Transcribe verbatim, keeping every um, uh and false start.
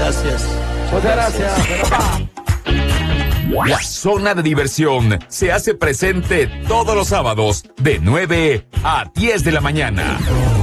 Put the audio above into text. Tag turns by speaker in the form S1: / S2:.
S1: gracias. Muchas gracias.
S2: La zona de diversión se hace presente todos los sábados de nueve a diez de la mañana.